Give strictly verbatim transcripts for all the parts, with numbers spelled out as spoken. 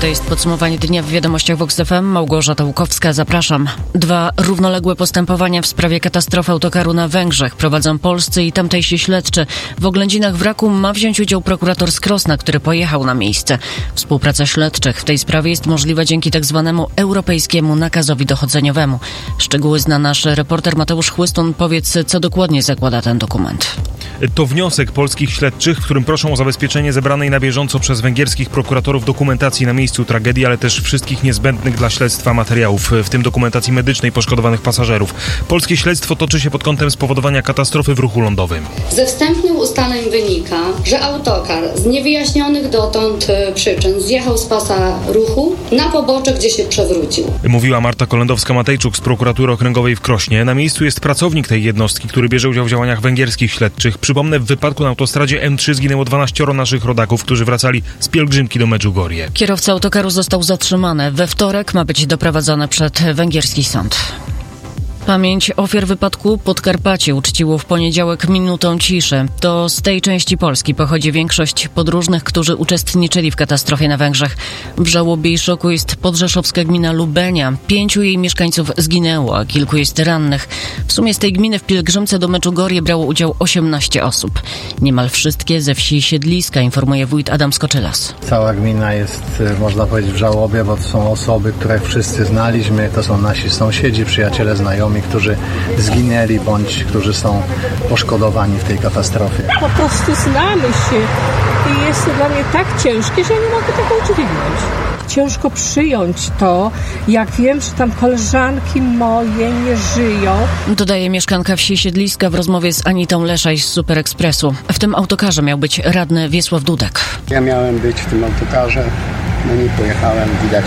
To jest podsumowanie dnia w Wiadomościach Vox F M. Małgorzata Łukowska, zapraszam. Dwa równoległe postępowania w sprawie katastrofy autokaru na Węgrzech prowadzą polscy i tamtejsi śledczy. W oględzinach wraku ma wziąć udział prokurator z Krosna, który pojechał na miejsce. Współpraca śledczych w tej sprawie jest możliwa dzięki tak zwanemu europejskiemu nakazowi dochodzeniowemu. Szczegóły zna nasz reporter Mateusz Chłystun. Powiedz, co dokładnie zakłada ten dokument. To wniosek polskich śledczych, w którym proszą o zabezpieczenie zebranej na bieżąco przez węgierskich prokuratorów dokumentacji na miejscu tragedii, ale też wszystkich niezbędnych dla śledztwa materiałów, w tym dokumentacji medycznej poszkodowanych pasażerów. Polskie śledztwo toczy się pod kątem spowodowania katastrofy w ruchu lądowym. Ze wstępnych ustaleń wynika, że autokar z niewyjaśnionych dotąd przyczyn zjechał z pasa ruchu na pobocze, gdzie się przewrócił. Mówiła Marta Kolendowska-Matejczuk z prokuratury okręgowej w Krośnie. Na miejscu jest pracownik tej jednostki, który bierze udział w działaniach węgierskich śledczych. Przypomnę, w wypadku na autostradzie M trzy zginęło dwanaścioro naszych rodaków, którzy wracali z pielgrzymki do Medjugorje. Kierowca autokaru został zatrzymany. We wtorek ma być doprowadzony przed węgierski sąd. Pamięć ofiar wypadku Podkarpacie uczciło w poniedziałek minutą ciszy. To z tej części Polski pochodzi większość podróżnych, którzy uczestniczyli w katastrofie na Węgrzech. W żałobie i szoku jest podrzeszowska gmina Lubenia. Pięciu jej mieszkańców zginęło, a kilku jest rannych. W sumie z tej gminy w pielgrzymce do Medjugorje brało udział osiemnaście osób. Niemal wszystkie ze wsi Siedliska, informuje wójt Adam Skoczylas. Cała gmina jest, można powiedzieć, w żałobie, bo to są osoby, które wszyscy znaliśmy. To są nasi sąsiedzi, przyjaciele, znajomi, którzy zginęli bądź którzy są poszkodowani w tej katastrofie. Po prostu znamy się i jest to dla mnie tak ciężkie, że nie mogę tego udźwignąć. Ciężko przyjąć to, jak wiem, że tam koleżanki moje nie żyją. Dodaje mieszkanka wsi Siedliska w rozmowie z Anitą Leszaj z Super Expressu. W tym autokarze miał być radny Wiesław Dudek. Ja miałem być w tym autokarze, no nie pojechałem, widać,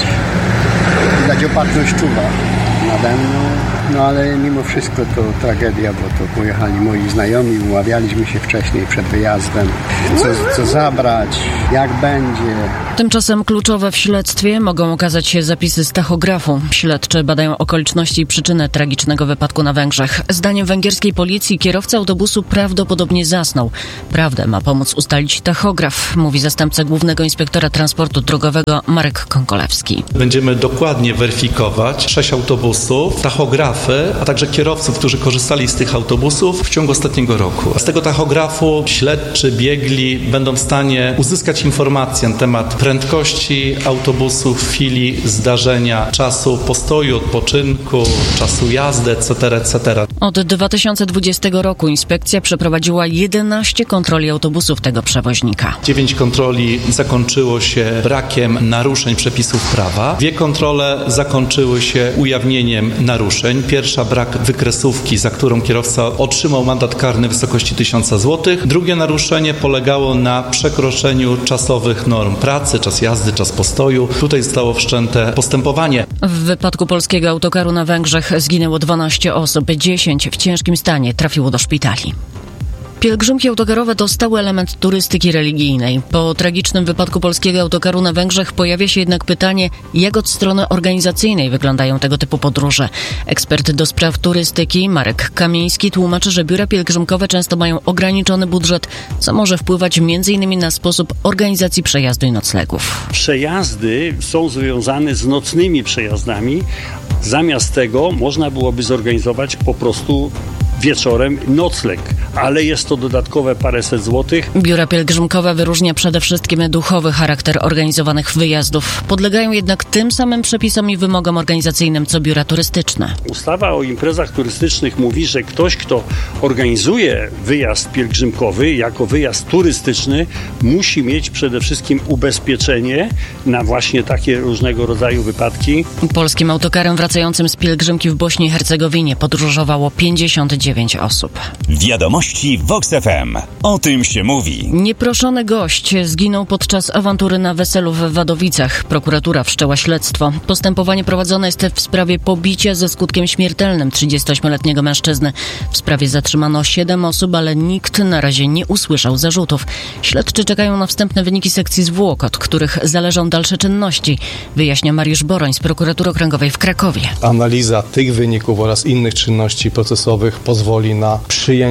widać opatrzność czuwa nade mną. No ale mimo wszystko to tragedia, bo to pojechali moi znajomi, umawialiśmy się wcześniej przed wyjazdem, co, co zabrać, jak będzie. Tymczasem kluczowe w śledztwie mogą okazać się zapisy z tachografu. Śledczy badają okoliczności i przyczynę tragicznego wypadku na Węgrzech. Zdaniem węgierskiej policji kierowca autobusu prawdopodobnie zasnął. Prawdę ma pomóc ustalić tachograf, mówi zastępca głównego inspektora transportu drogowego Marek Konkolewski. Będziemy dokładnie weryfikować sześć autobusów, tachograf, a także kierowców, którzy korzystali z tych autobusów w ciągu ostatniego roku. Z tego tachografu śledczy, biegli będą w stanie uzyskać informacje na temat prędkości autobusu w chwili zdarzenia, czasu postoju, odpoczynku, czasu jazdy, et cetera, et cetera. Od dwa tysiące dwudziestego roku inspekcja przeprowadziła jedenaście kontroli autobusów tego przewoźnika. Dziewięć kontroli zakończyło się brakiem naruszeń przepisów prawa. Dwie kontrole zakończyły się ujawnieniem naruszeń. Pierwsza brak wykresówki, za którą kierowca otrzymał mandat karny w wysokości tysiąc złotych. Drugie naruszenie polegało na przekroczeniu czasowych norm pracy, czas jazdy, czas postoju. Tutaj zostało wszczęte postępowanie. W wypadku polskiego autokaru na Węgrzech zginęło dwanaście osób, dziesięć w ciężkim stanie trafiło do szpitali. Pielgrzymki autokarowe to stały element turystyki religijnej. Po tragicznym wypadku polskiego autokaru na Węgrzech pojawia się jednak pytanie, jak od strony organizacyjnej wyglądają tego typu podróże. Ekspert do spraw turystyki Marek Kamiński tłumaczy, że biura pielgrzymkowe często mają ograniczony budżet, co może wpływać między innymi na sposób organizacji przejazdu i noclegów. Przejazdy są związane z nocnymi przejazdami. Zamiast tego można byłoby zorganizować po prostu wieczorem nocleg, ale jest to dodatkowe paręset złotych. Biura pielgrzymkowe wyróżnia przede wszystkim duchowy charakter organizowanych wyjazdów. Podlegają jednak tym samym przepisom i wymogom organizacyjnym co biura turystyczne. Ustawa o imprezach turystycznych mówi, że ktoś, kto organizuje wyjazd pielgrzymkowy jako wyjazd turystyczny, musi mieć przede wszystkim ubezpieczenie na właśnie takie różnego rodzaju wypadki. Polskim autokarem wracającym z pielgrzymki w Bośni i Hercegowinie podróżowało pięćdziesiąt dziewięć osób. Wiadomości Vox F M. O tym się mówi. Nieproszony gość zginął podczas awantury na weselu w Wadowicach. Prokuratura wszczęła śledztwo. Postępowanie prowadzone jest w sprawie pobicia ze skutkiem śmiertelnym trzydziestoośmioletniego mężczyzny. W sprawie zatrzymano siedem osób, ale nikt na razie nie usłyszał zarzutów. Śledczy czekają na wstępne wyniki sekcji zwłok, od których zależą dalsze czynności, wyjaśnia Mariusz Boroń z Prokuratury Okręgowej w Krakowie. Analiza tych wyników oraz innych czynności procesowych pozwoli na przyjęcie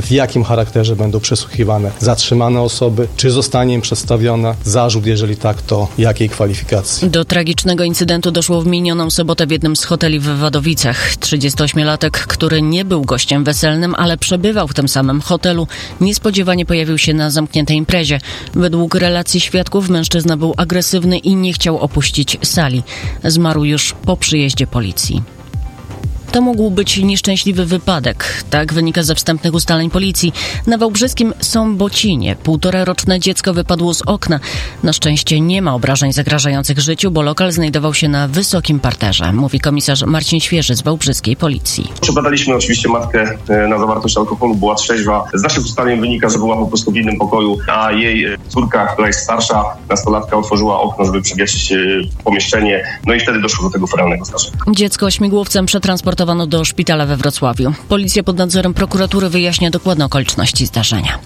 w jakim charakterze będą przesłuchiwane zatrzymane osoby, czy zostanie im przedstawiona zarzut, jeżeli tak, to jakiej kwalifikacji. Do tragicznego incydentu doszło w minioną sobotę w jednym z hoteli w Wadowicach. trzydziestoośmiolatek, który nie był gościem weselnym, ale przebywał w tym samym hotelu, niespodziewanie pojawił się na zamkniętej imprezie. Według relacji świadków mężczyzna był agresywny i nie chciał opuścić sali. Zmarł już po przyjeździe policji. To mógł być nieszczęśliwy wypadek. Tak wynika ze wstępnych ustaleń policji. Na wałbrzyskim Sąbocinie półtoraroczne dziecko wypadło z okna. Na szczęście nie ma obrażeń zagrażających życiu, bo lokal znajdował się na wysokim parterze, mówi komisarz Marcin Świeży z wałbrzyskiej policji. Przebadaliśmy oczywiście matkę na zawartość alkoholu, była trzeźwa. Z naszych ustaleń wynika, że była po prostu w innym pokoju, a jej córka, która jest starsza, nastolatka, otworzyła okno, żeby przewietrzyć pomieszczenie, no i wtedy doszło do tego feralnego zdarzenia. Dziecko śmigłowcem przetransportowano do szpitala we Wrocławiu. Policja pod nadzorem prokuratury wyjaśnia dokładne okoliczności zdarzenia.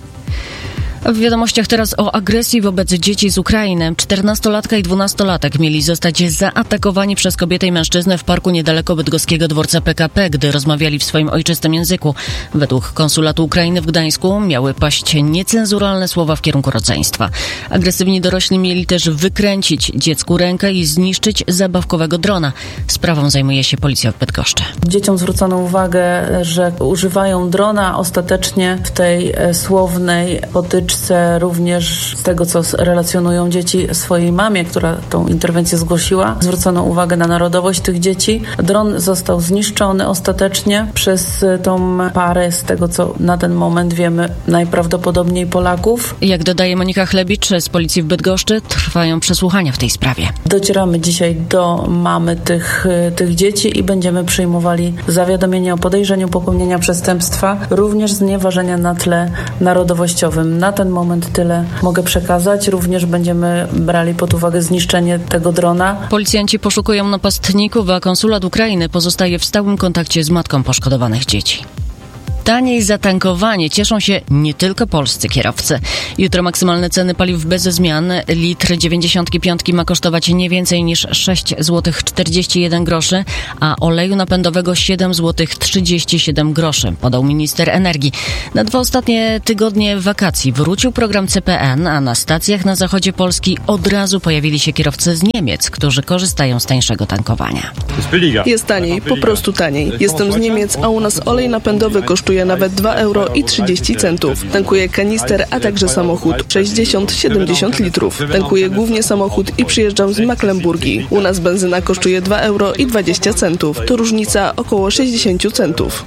W wiadomościach teraz o agresji wobec dzieci z Ukrainy. Czternastolatka i dwunastolatek mieli zostać zaatakowani przez kobietę i mężczyznę w parku niedaleko bydgoskiego dworca P K P, gdy rozmawiali w swoim ojczystym języku. Według konsulatu Ukrainy w Gdańsku miały paść niecenzuralne słowa w kierunku rodzeństwa. Agresywni dorośli mieli też wykręcić dziecku rękę i zniszczyć zabawkowego drona. Sprawą zajmuje się policja w Bydgoszczy. Dzieciom zwrócono uwagę, że używają drona. Ostatecznie w tej słownej potyczce również z tego, co relacjonują dzieci swojej mamie, która tą interwencję zgłosiła, zwrócono uwagę na narodowość tych dzieci. Dron został zniszczony ostatecznie przez tą parę, z tego co na ten moment wiemy, najprawdopodobniej Polaków. Jak dodaje Monika Chlebicz z policji w Bydgoszczy, trwają przesłuchania w tej sprawie. Docieramy dzisiaj do mamy tych, tych dzieci i będziemy przyjmowali zawiadomienie o podejrzeniu popełnienia przestępstwa, również znieważenia na tle narodowościowym. Na ten moment tyle mogę przekazać. Również będziemy brali pod uwagę zniszczenie tego drona. Policjanci poszukują napastników, a konsulat Ukrainy pozostaje w stałym kontakcie z matką poszkodowanych dzieci. Taniej zatankowanie cieszą się nie tylko polscy kierowcy. Jutro maksymalne ceny paliw bez zmian. Litr dziewięćdziesiątki piątki ma kosztować nie więcej niż sześć złotych czterdzieści jeden groszy, a oleju napędowego siedem złotych trzydzieści siedem groszy, podał minister energii. Na dwa ostatnie tygodnie wakacji wrócił program C P N, a na stacjach na zachodzie Polski od razu pojawili się kierowcy z Niemiec, którzy korzystają z tańszego tankowania. Jest taniej, po prostu taniej. Jestem z Niemiec, a u nas olej napędowy kosztuje nawet dwa euro i trzydzieści centów. Tankuję kanister, a także samochód. sześćdziesiąt siedemdziesiąt litrów. Tankuję głównie samochód i przyjeżdżam z Mecklenburgii. U nas benzyna kosztuje dwa euro i dwadzieścia centów. To różnica około sześćdziesiąt centów.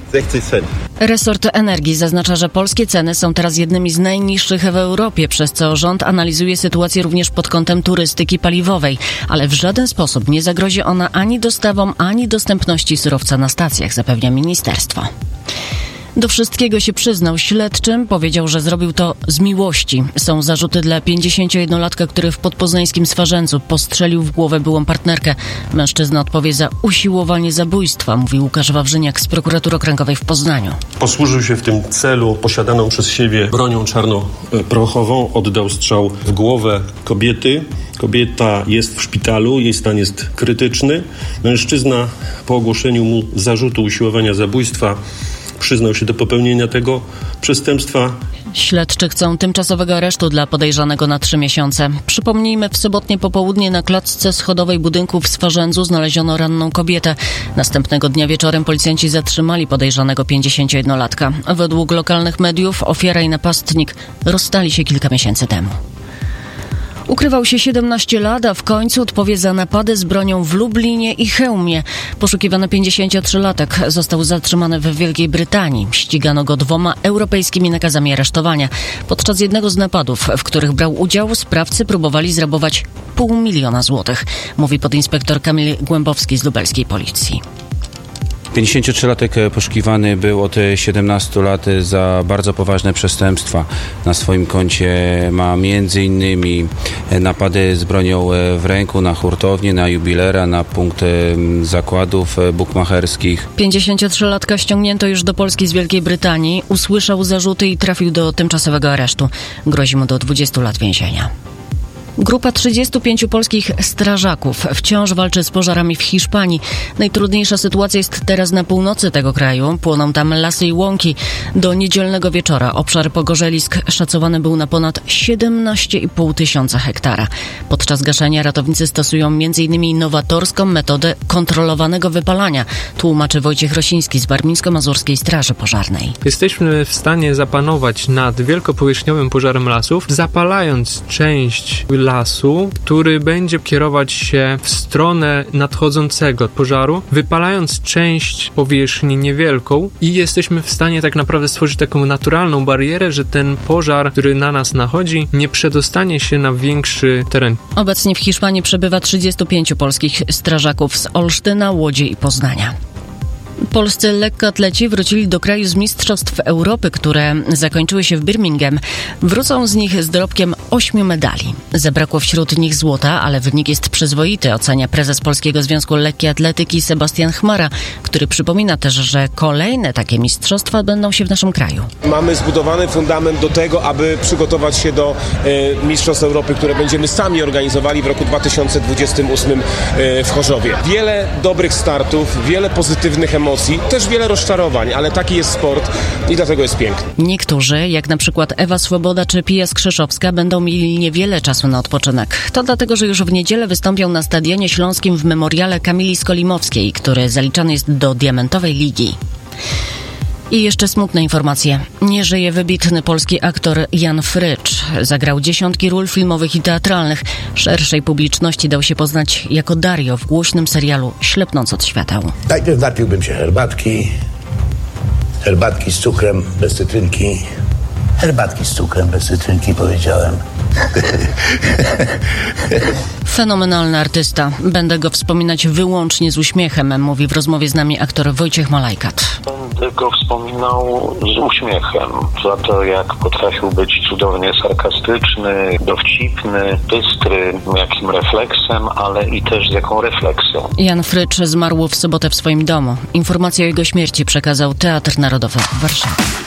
Resort Energii zaznacza, że polskie ceny są teraz jednymi z najniższych w Europie, przez co rząd analizuje sytuację również pod kątem turystyki paliwowej, ale w żaden sposób nie zagrozi ona ani dostawom, ani dostępności surowca na stacjach, zapewnia ministerstwo. Do wszystkiego się przyznał śledczym, powiedział, że zrobił to z miłości. Są zarzuty dla pięćdziesięciojednolatka, który w podpoznańskim Swarzędzu postrzelił w głowę byłą partnerkę. Mężczyzna odpowie za usiłowanie zabójstwa, mówi Łukasz Wawrzyniak z prokuratury okręgowej w Poznaniu. Posłużył się w tym celu posiadaną przez siebie bronią czarnoprochową, oddał strzał w głowę kobiety. Kobieta jest w szpitalu, jej stan jest krytyczny. Mężczyzna po ogłoszeniu mu zarzutu usiłowania zabójstwa przyznał się do popełnienia tego przestępstwa. Śledczy chcą tymczasowego aresztu dla podejrzanego na trzy miesiące. Przypomnijmy, w sobotnie popołudnie na klatce schodowej budynku w Swarzędzu znaleziono ranną kobietę. Następnego dnia wieczorem policjanci zatrzymali podejrzanego pięćdziesięciojednolatka. Według lokalnych mediów ofiara i napastnik rozstali się kilka miesięcy temu. Ukrywał się siedemnaście lat, a w końcu odpowie za napady z bronią w Lublinie i Chełmie. Poszukiwany pięćdziesięciotrzylatek został zatrzymany w Wielkiej Brytanii. Ścigano go dwoma europejskimi nakazami aresztowania. Podczas jednego z napadów, w których brał udział, sprawcy próbowali zrabować pół miliona złotych, mówi podinspektor Kamil Głębowski z lubelskiej policji. pięćdziesięciotrzylatek poszukiwany był od siedemnastu lat za bardzo poważne przestępstwa. Na swoim koncie ma między innymi napady z bronią w ręku na hurtownię, na jubilera, na punkt zakładów bukmacherskich. pięćdziesięciotrzylatka ściągnięto już do Polski z Wielkiej Brytanii. Usłyszał zarzuty i trafił do tymczasowego aresztu. Grozi mu do dwudziestu lat więzienia. Grupa trzydziestu pięciu polskich strażaków wciąż walczy z pożarami w Hiszpanii. Najtrudniejsza sytuacja jest teraz na północy tego kraju. Płoną tam lasy i łąki. Do niedzielnego wieczora obszar pogorzelisk szacowany był na ponad siedemnaście i pół tysiąca hektara. Podczas gaszenia ratownicy stosują między innymi nowatorską metodę kontrolowanego wypalania, tłumaczy Wojciech Rosiński z Warmińsko-Mazurskiej Straży Pożarnej. Jesteśmy w stanie zapanować nad wielkopowierzchniowym pożarem lasów, zapalając część lasu, który będzie kierować się w stronę nadchodzącego pożaru, wypalając część powierzchni niewielką i jesteśmy w stanie tak naprawdę stworzyć taką naturalną barierę, że ten pożar, który na nas nachodzi, nie przedostanie się na większy teren. Obecnie w Hiszpanii przebywa trzydziestu pięciu polskich strażaków z Olsztyna, Łodzi i Poznania. Polscy lekkoatleci wrócili do kraju z Mistrzostw Europy, które zakończyły się w Birmingham. Wrócą z nich z dorobkiem ośmiu medali. Zabrakło wśród nich złota, ale wynik jest przyzwoity, ocenia prezes Polskiego Związku Lekkiej Atletyki Sebastian Chmara, który przypomina też, że kolejne takie mistrzostwa będą się w naszym kraju. Mamy zbudowany fundament do tego, aby przygotować się do e, Mistrzostw Europy, które będziemy sami organizowali w roku dwa tysiące dwudziestym ósmym e, w Chorzowie. Wiele dobrych startów, wiele pozytywnych emocji. Emocji, też wiele rozczarowań, ale taki jest sport i dlatego jest piękny. Niektórzy, jak na przykład Ewa Swoboda czy Pija Skrzyszowska, będą mieli niewiele czasu na odpoczynek. To dlatego, że już w niedzielę wystąpią na Stadionie Śląskim w memoriale Kamili Skolimowskiej, który zaliczany jest do Diamentowej Ligi. I jeszcze smutne informacje. Nie żyje wybitny polski aktor Jan Frycz. Zagrał dziesiątki ról filmowych i teatralnych. Szerszej publiczności dał się poznać jako Dario w głośnym serialu Ślepnąc od świateł. Najpierw napiłbym się herbatki. Herbatki z cukrem, bez cytrynki. Herbatki z cukrem, bez cytrynki, powiedziałem. Fenomenalny artysta. Będę go wspominać wyłącznie z uśmiechem, mówi w rozmowie z nami aktor Wojciech Malajkat. Będę go wspominał z uśmiechem za to, jak potrafił być cudownie sarkastyczny, dowcipny, bystry, jakim refleksem, ale i też z jaką refleksją. Jan Frycz zmarł w sobotę w swoim domu. Informację o jego śmierci przekazał Teatr Narodowy w Warszawie.